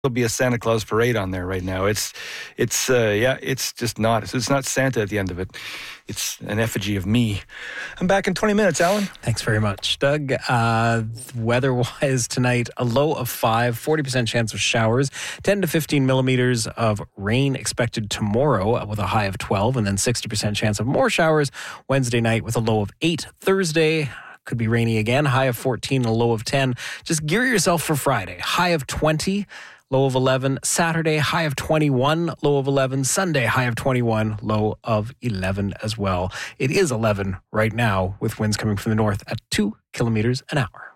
There'll be a Santa Claus parade on there right now. It's just not. It's not Santa at the end of it. It's an effigy of me. I'm back in 20 minutes, Alan. Thanks very much, Doug. Weather-wise tonight, a low of 5, 40% chance of showers, 10 to 15 millimeters of rain expected tomorrow with a high of 12, and then 60% chance of more showers Wednesday night with a low of 8. Thursday could be rainy again, high of 14, a low of 10. Just gear yourself for Friday, high of 20. Low of 11. Saturday, high of 21, low of 11. Sunday, high of 21, low of 11 as well. It is 11 right now with winds coming from the north at 2 kilometers an hour.